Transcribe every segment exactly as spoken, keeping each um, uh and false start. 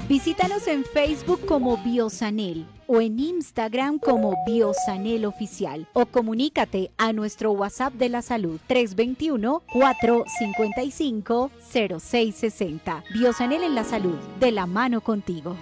Visítanos en Facebook como Biosanel o en Instagram como Biosanel Oficial o comunícate a nuestro WhatsApp de la salud tres dos uno, cuatro cinco cinco, cero seis seis cero. Biosanel en la salud, de la mano contigo.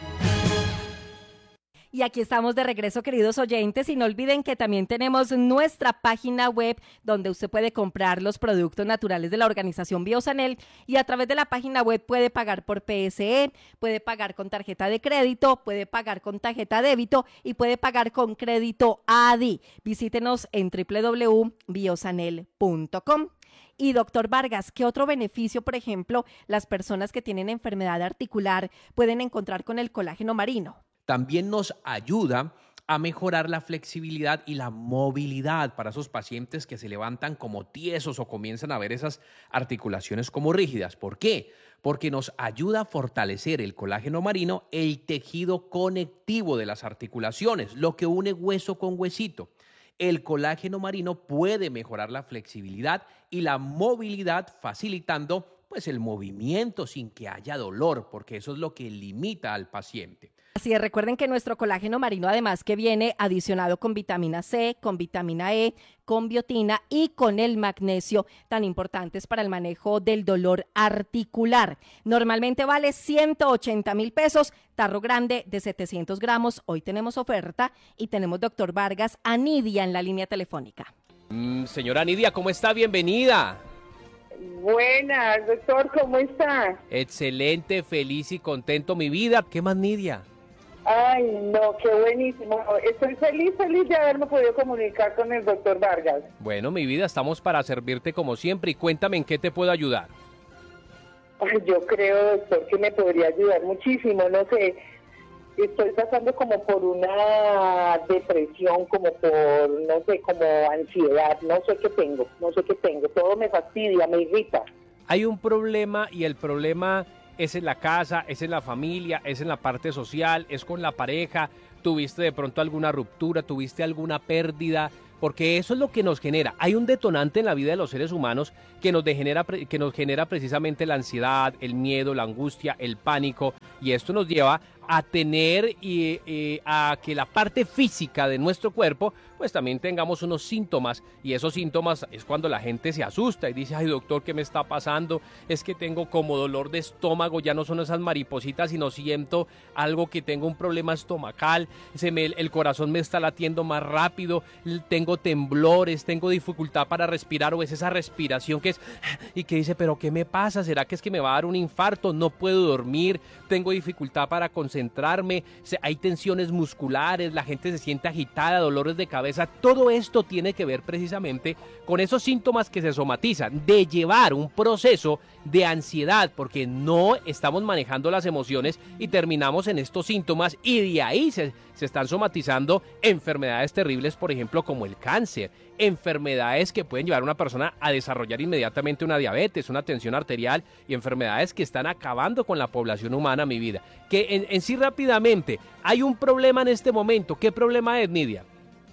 Y aquí estamos de regreso, queridos oyentes, y no olviden que también tenemos nuestra página web donde usted puede comprar los productos naturales de la organización Biosanel, y a través de la página web puede pagar por P S E, puede pagar con tarjeta de crédito, puede pagar con tarjeta débito y puede pagar con crédito A D I. Visítenos en doble u doble u doble u punto biosanel punto com. Y doctor Vargas, ¿qué otro beneficio, por ejemplo, las personas que tienen enfermedad articular pueden encontrar con el colágeno marino? También nos ayuda a mejorar la flexibilidad y la movilidad para esos pacientes que se levantan como tiesos o comienzan a ver esas articulaciones como rígidas. ¿Por qué? Porque nos ayuda a fortalecer el colágeno marino, el tejido conectivo de las articulaciones, lo que une hueso con huesito. El colágeno marino puede mejorar la flexibilidad y la movilidad, facilitando pues, el movimiento sin que haya dolor, porque eso es lo que limita al paciente. Así es, recuerden que nuestro colágeno marino, además que viene adicionado con vitamina C, con vitamina E, con biotina y con el magnesio, tan importantes para el manejo del dolor articular. Normalmente vale ciento ochenta mil pesos, tarro grande de setecientos gramos. Hoy tenemos oferta y tenemos, doctor Vargas, a Nidia en la línea telefónica. Mm, señora Nidia, ¿cómo está? Bienvenida. Buenas, doctor, ¿cómo está? Excelente, feliz y contento, mi vida. ¿Qué más, Nidia? Ay, no, qué buenísimo. Estoy feliz, feliz de haberme podido comunicar con el doctor Vargas. Bueno, mi vida, estamos para servirte como siempre y cuéntame en qué te puedo ayudar. Ay, yo creo, doctor, que me podría ayudar muchísimo, no sé. Estoy pasando como por una depresión, como por, no sé, como ansiedad, no sé qué tengo, no sé qué tengo. Todo me fastidia, me irrita. Hay un problema y el problema es en la casa, es en la familia, es en la parte social, es con la pareja. ¿Tuviste de pronto alguna ruptura? ¿Tuviste alguna pérdida? Porque eso es lo que nos genera. Hay un detonante en la vida de los seres humanos que nos, degenera, que nos genera precisamente la ansiedad, el miedo, la angustia, el pánico, y esto nos lleva a tener y eh, a que la parte física de nuestro cuerpo pues también tengamos unos síntomas, y esos síntomas es cuando la gente se asusta y dice: ay, doctor, ¿qué me está pasando? Es que tengo como dolor de estómago, ya no son esas maripositas, sino siento algo, que tengo un problema estomacal, se me, el corazón me está latiendo más rápido, tengo temblores, tengo dificultad para respirar, o es esa respiración que es y que dice: pero ¿qué me pasa? ¿Será que es que me va a dar un infarto? No puedo dormir, tengo dificultad para concentrarme, hay tensiones musculares, la gente se siente agitada, dolores de cabeza. Todo esto tiene que ver precisamente con esos síntomas que se somatizan, de llevar un proceso de ansiedad, porque no estamos manejando las emociones y terminamos en estos síntomas, y de ahí se, se están somatizando enfermedades terribles, por ejemplo, como el cáncer, enfermedades que pueden llevar a una persona a desarrollar inmediatamente una diabetes, una tensión arterial, y enfermedades que están acabando con la población humana, mi vida. Que en, en sí, rápidamente, hay un problema en este momento. ¿Qué problema es, Nidia?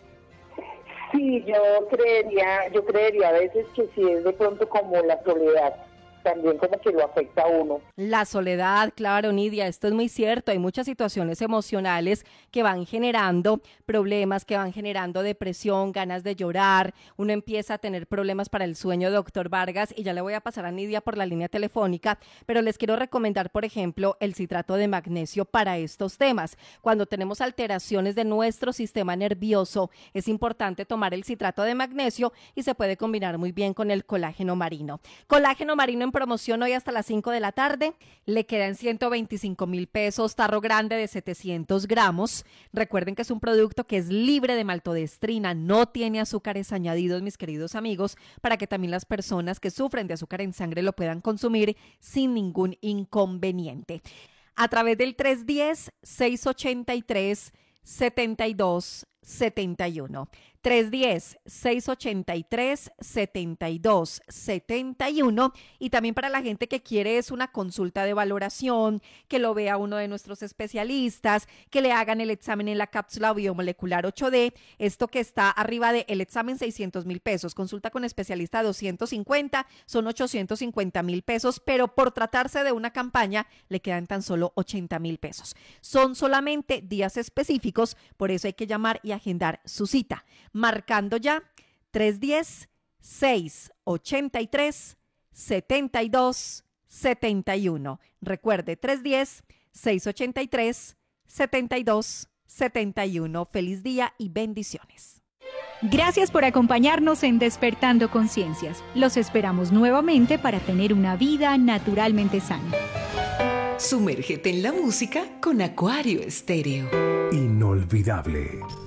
Sí, yo creería, yo creería a veces que si es de pronto como la soledad, también como que lo afecta a uno. La soledad, claro, Nidia, esto es muy cierto. Hay muchas situaciones emocionales que van generando problemas, que van generando depresión, ganas de llorar. Uno empieza a tener problemas para el sueño, doctor Vargas, y ya le voy a pasar a Nidia por la línea telefónica, pero les quiero recomendar, por ejemplo, el citrato de magnesio para estos temas. Cuando tenemos alteraciones de nuestro sistema nervioso, es importante tomar el citrato de magnesio, y se puede combinar muy bien con el colágeno marino. Colágeno marino en promoción hoy hasta las cinco de la tarde, le quedan ciento veinticinco mil pesos, tarro grande de setecientos gramos. Recuerden que es un producto que es libre de maltodestrina, no tiene azúcares añadidos, mis queridos amigos, para que también las personas que sufren de azúcar en sangre lo puedan consumir sin ningún inconveniente. A través del tres uno cero, seis ocho tres, siete dos siete uno. tres uno cero, seis ocho tres, siete dos siete uno. Y también para la gente que quiere es una consulta de valoración, que lo vea uno de nuestros especialistas, que le hagan el examen en la cápsula biomolecular ocho D, esto que está arriba de el examen seiscientos mil pesos, consulta con especialista doscientos cincuenta, son ochocientos cincuenta mil pesos, pero por tratarse de una campaña le quedan tan solo ochenta mil pesos. Son solamente días específicos, por eso hay que llamar y agendar su cita, marcando ya tres uno cero, seis ocho tres, siete dos siete uno. Recuerde, tres uno cero, seis ocho tres, siete dos siete uno. Feliz día y bendiciones. Gracias por acompañarnos en Despertando Conciencias. Los esperamos nuevamente para tener una vida naturalmente sana. Sumérgete en la música con Acuario Estéreo. Inolvidable.